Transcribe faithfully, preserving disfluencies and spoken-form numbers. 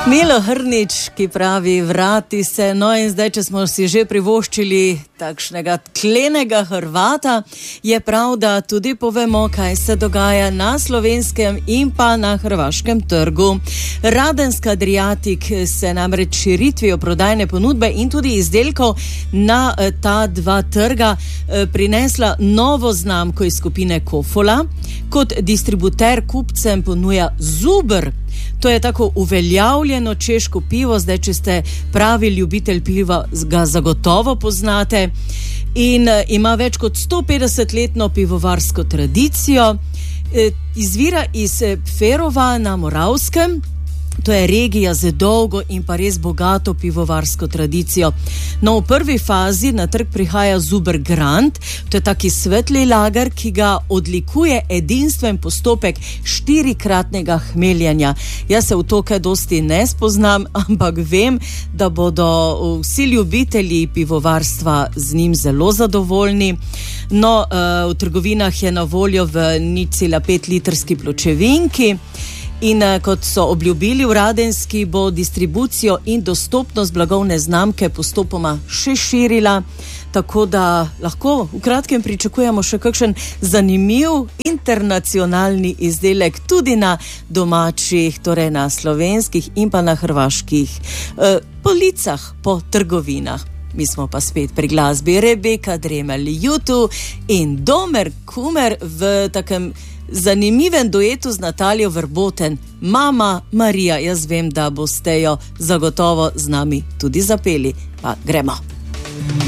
Milo Hrnič, ki pravi, vrati se. No in zdaj, če smo si že privoščili takšnega klenega Hrvata, je prav, da tudi povemo, kaj se dogaja na slovenskem in pa na hrvaškem trgu. Radenska Adriatic se namreč širitvijo prodajne ponudbe in tudi izdelkov na ta dva trga prinesla novo znamko iz skupine Kofola. Kot distributer kupcem ponuja Zuber. To je tako uveljavljeno češko pivo, zdaj, če ste pravi ljubitelj piva, ga zagotovo poznate. In ima več kot sto petdesetletno pivovarsko tradicijo. Izvira iz Pferova na Moravskem. To je regija z dolgo in pa res bogato pivovarsko tradicijo. No, v prvi fazi na trg prihaja Zuber Grand, to je taki svetli lager, ki ga odlikuje edinstven postopek štirikratnega hmeljanja. Jaz se v to kaj dosti ne spoznam, ampak vem, da bodo vsi ljubitelji pivovarstva z njim zelo zadovoljni. No, v trgovinah je na voljo v nič cela pet litrski pločevinki. In kot so obljubili v Radenski, bo distribucijo in dostopnost blagovne znamke postopoma še širila, tako da lahko v kratkem pričakujemo še kakšen zanimiv internacionalni izdelek tudi na domačih, torej na slovenskih in pa na hrvaških eh, policah po trgovinah. Mi smo pa spet pri glasbi. Rebeka Dremelj, Jutu in Domer Kumer v takem zanimivem duetu z Natalijo Verboten. Mama Marija, jaz vem, da boste jo zagotovo z nami tudi zapeli. Pa gremo.